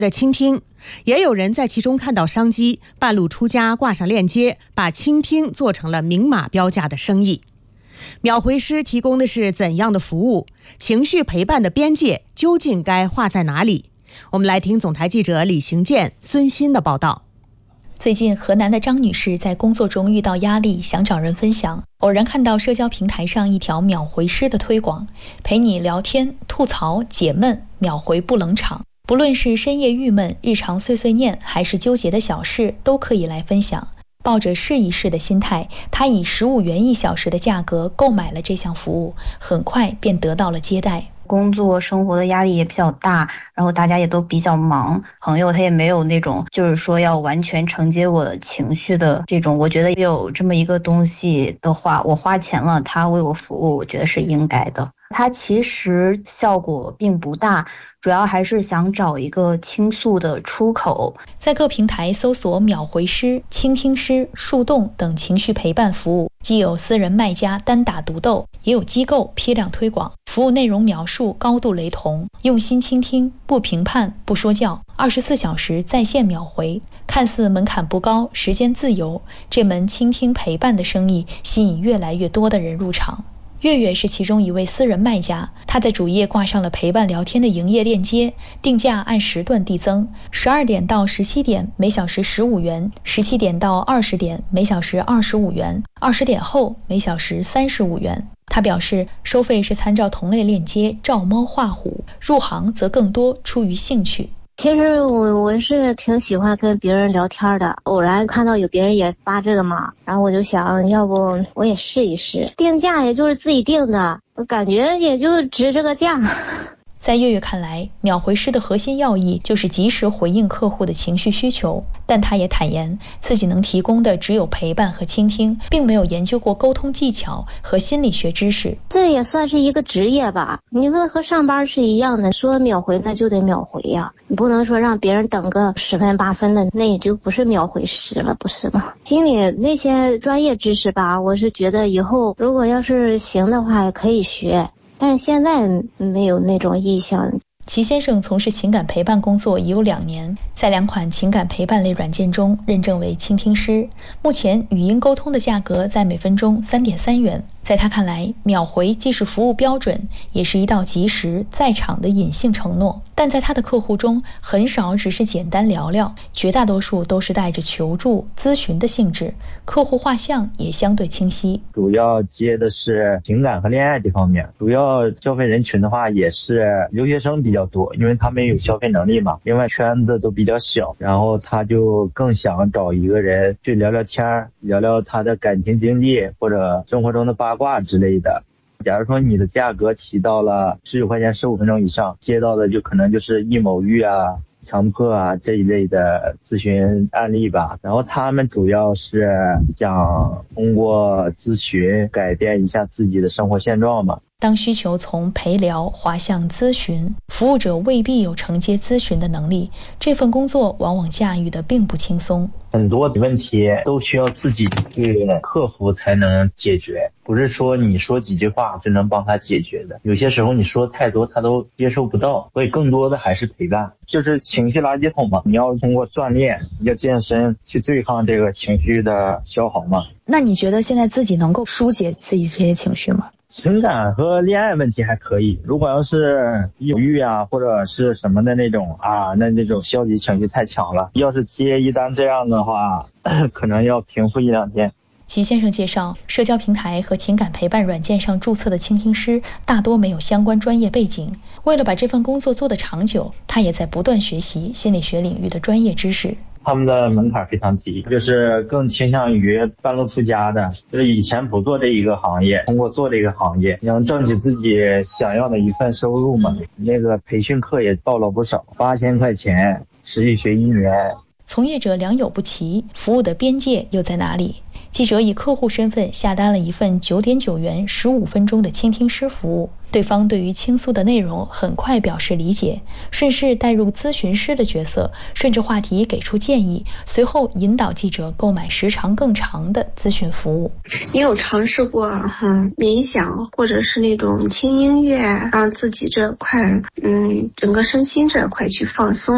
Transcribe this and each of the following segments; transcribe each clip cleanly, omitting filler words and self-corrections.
的倾听，也有人在其中看到商机，半路出家挂上链接，把倾听做成了明码标价的生意。秒回师提供的是怎样的服务？情绪陪伴的边界究竟该画在哪里？我们来听总台记者李行健、孙鑫的报道。 最近，河南的张女士在工作中遇到压力，想找人分享，偶然看到社交平台上一条秒回师的推广，陪你聊天、吐槽、解闷，秒回不冷场。不论是深夜郁闷、日常碎碎念，还是纠结的小事，都可以来分享。抱着试一试的心态，她以15元1小时的价格购买了这项服务，很快便得到了接待。 工作生活的压力也比较大，然后大家也都比较忙，朋友他也没有那种就是说要完全承接我的情绪的这种，我觉得有这么一个东西的话，我花钱了，他为我服务，我觉得是应该的。它其实效果并不大，主要还是想找一个倾诉的出口。 在各平台搜索秒回师、倾听师、树洞等情绪陪伴服务，既有私人卖家单打独斗，也有机构批量推广。服务内容描述高度雷同，用心倾听，不评判，不说教，24小时在线秒回。看似门槛不高，时间自由，这门倾听陪伴的生意吸引越来越多的人入场。月月是其中一位私人卖家，他在主页挂上了陪伴聊天的营业链接，定价按时段递增，12点到17点每小时15元，17点到20点每小时25元，20点后每小时35元。他表示，收费是参照同类链接照猫画虎，入行则更多出于兴趣。 其实我是挺喜欢跟别人聊天的，偶然看到有别人也发这个嘛，然后我就想要不我也试一试。定价也就是自己定的，我感觉也就值这个价。 在月月看来，秒回师的核心要义就是及时回应客户的情绪需求，但他也坦言自己能提供的只有陪伴和倾听，并没有研究过沟通技巧和心理学知识。 这也算是一个职业吧，你说和上班是一样的，说秒回那就得秒回呀，你不能说让别人等个10分8分的，那也就不是秒回师了，不是吗？心里那些专业知识吧，我是觉得以后如果要是行的话也可以学，但是现在没有那种意向。 齐先生从事情感陪伴工作已有2年，在2款情感陪伴类软件中认证为倾听师。目前语音沟通的价格在每分钟3.3元。在他看来，秒回既是服务标准，也是一道及时在场的隐性承诺。但在他的客户中，很少只是简单聊聊，绝大多数都是带着求助、咨询的性质，客户画像也相对清晰。 主要接的是情感和恋爱这方面，主要消费人群的话也是留学生比较多，因为他们有消费能力嘛，另外圈子都比较小，然后他就更想找一个人去聊聊天，聊聊他的感情经历或者生活中的八卦之类的。假如说你的价格起到了19块钱15分钟以上，接到的就可能就是一某育啊、强迫啊这一类的咨询案例吧。然后他们主要是想通过咨询改变一下自己的生活现状嘛。 当需求从陪聊滑向咨询，服务者未必有承接咨询的能力，这份工作往往驾驭的并不轻松。 很多的问题都需要自己去克服才能解决，不是说你说几句话就能帮他解决的。有些时候你说太多他都接受不到，所以更多的还是陪伴，就是情绪垃圾桶嘛。你要通过锻炼，要健身去对抗这个情绪的消耗嘛。 那你觉得现在自己能够疏解自己这些情绪吗？ 情感和恋爱问题还可以，如果要是忧郁啊或者是什么的那种那种消极情绪太强了，要是接一单这样的话可能要平复1-2天。 齐先生介绍，社交平台和情感陪伴软件上注册的倾听师大多没有相关专业背景，为了把这份工作做得长久，他也在不断学习心理学领域的专业知识。 他们的门槛非常低，就是更倾向于半路出家的，就是以前不做这一个行业，通过做这个行业能挣取自己想要的一份收入嘛。那个培训课也报了不少，8000块钱，持续学1年。 从业者良莠不齐，服务的边界又在哪里？记者以客户身份下单了一份9.9元15分钟的倾听师服务，对方对于倾诉的内容很快表示理解，顺势带入咨询师的角色，顺着话题给出建议，随后引导记者购买时长更长的咨询服务。 你有尝试过冥想或者是那种轻音乐，让自己这块整个身心这块去放松？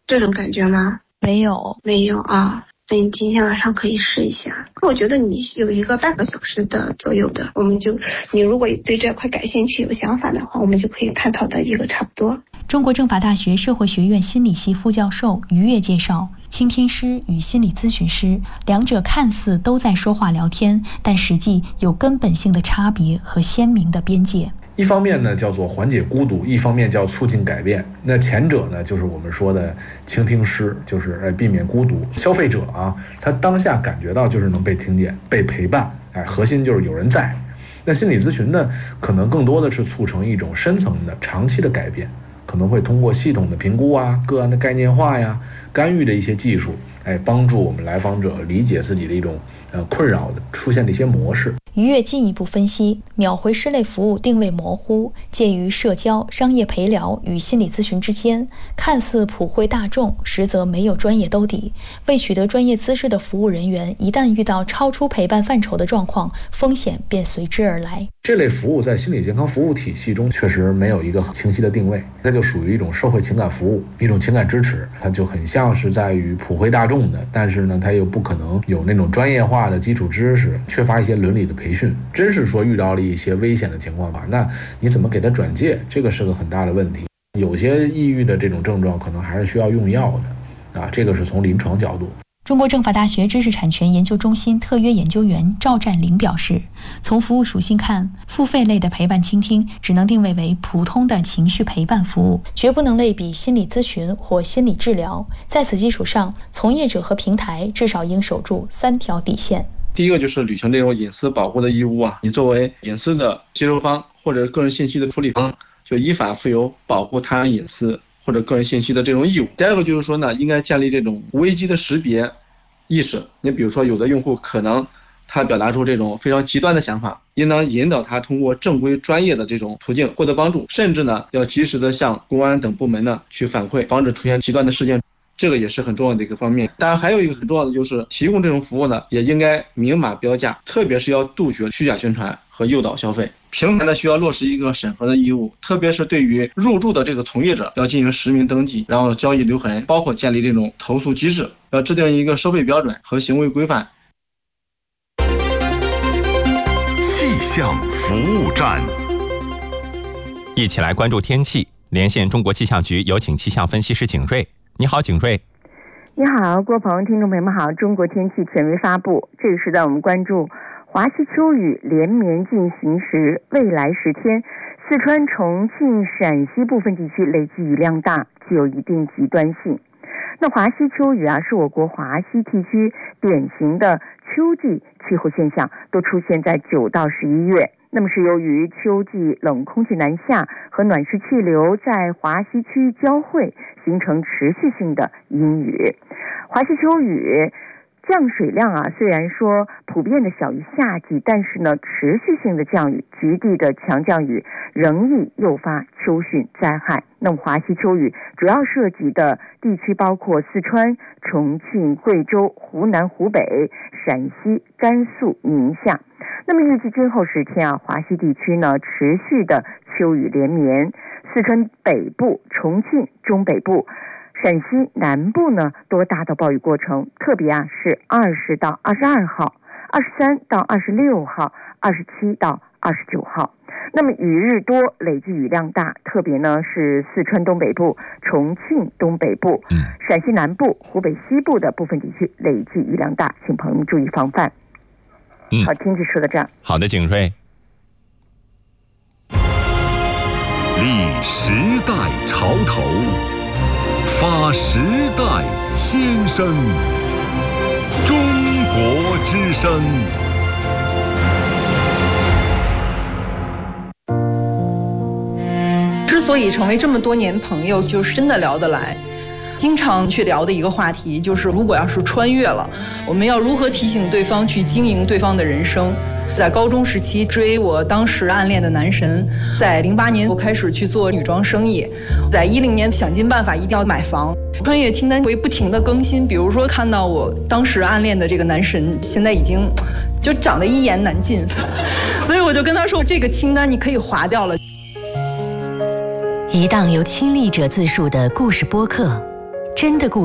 这种感觉吗？ 没有啊。那你今天晚上可以试一下。我觉得你有一个半个小时的左右的，你如果对这块感兴趣有想法的话，我们就可以探讨的一个差不多。 中国政法大学社会学院心理系副教授于越介绍，倾听师与心理咨询师两者看似都在说话聊天，但实际有根本性的差别和鲜明的边界。 一方面呢叫做缓解孤独，一方面叫促进改变。那前者呢就是我们说的倾听师，就是避免孤独。消费者啊，他当下感觉到就是能被听见、被陪伴，核心就是有人在。那心理咨询呢，可能更多的是促成一种深层的、长期的改变，可能会通过系统的评估啊、个案的概念化呀、干预的一些技术，帮助我们来访者理解自己的一种困扰的出现的一些模式。 于越进一步分析，秒回师类服务定位模糊，介于社交、商业陪聊与心理咨询之间，看似普惠大众，实则没有专业兜底。未取得专业资质的服务人员，一旦遇到超出陪伴范畴的状况，风险便随之而来。 这类服务在心理健康服务体系中确实没有一个很清晰的定位，它就属于一种社会情感服务，一种情感支持，它就很像是在于普惠大众的，但是呢，它又不可能有那种专业化的基础知识，缺乏一些伦理的培训。真是说遇到了一些危险的情况吧，那你怎么给他转介，这个是个很大的问题。有些抑郁的这种症状可能还是需要用药的这个是从临床角度。 中国政法大学知识产权研究中心特约研究员赵占林表示，从服务属性看，付费类的陪伴倾听只能定位为普通的情绪陪伴服务，绝不能类比心理咨询或心理治疗。在此基础上，从业者和平台至少应守住3条底线。 第一个就是履行这种隐私保护的义务啊，你作为隐私的接收方或者个人信息的处理方，就依法负有保护他人隐私或者个人信息的这种义务。第二个就是说呢，应该建立这种危机的识别意识。你比如说，有的用户可能他表达出这种非常极端的想法，应当引导他通过正规专业的这种途径获得帮助，甚至呢要及时的向公安等部门呢去反馈，防止出现极端的事件。这个也是很重要的一个方面。当然还有一个很重要的就是提供这种服务呢，也应该明码标价，特别是要杜绝虚假宣传和诱导消费。平台呢需要落实一个审核的义务，特别是对于入驻的这个从业者要进行实名登记，然后交易留痕，包括建立这种投诉机制，要制定一个收费标准和行为规范。 气象服务站，一起来关注天气。连线中国气象局，有请气象分析师景瑞。你好，景瑞。 你好，郭鹏，听众朋友们好。中国天气权威发布，这个时段我们关注华西秋雨连绵进行时，未来10天，四川、重庆、陕西部分地区累计雨量大，具有一定极端性。那华西秋雨是我国华西地区典型的秋季气候现象，都出现在9到11月。那么是由于秋季冷空气南下和暖湿气流在华西区交汇，形成持续性的阴雨。华西秋雨降水量虽然说普遍的小于夏季，但是呢，持续性的降雨，局地的强降雨仍易诱发秋汛灾害。那么华西秋雨主要涉及的地区包括四川、重庆、贵州、湖南、湖北、陕西、甘肃、宁夏。那么预计今后10天华西地区呢持续的秋雨连绵，四川北部、重庆中北部、陕西南部呢多达到暴雨过程，特别是20到22号、23到26号、27到29号。那么雨日多，累计雨量大，特别呢是四川东北部、重庆东北部、陕西南部、湖北西部的部分地区累计雨量大，请朋友们注意防范。好，天气说到这儿。 好的，景瑞。立时代潮头，发时代先声，中国之声。 之所以成为这么多年朋友，就是真的聊得来。经常去聊的一个话题就是，如果要是穿越了，我们要如何提醒对方去经营对方的人生。在高中时期追我当时暗恋的男神，在08年我开始去做女装生意，在10年想尽办法一定要买房。穿越清单会不停的更新，比如说看到我当时暗恋的这个男神现在已经就长得一言难尽，所以我就跟他说，这个清单你可以划掉了。 一档由亲历者自述的故事播客， 真的故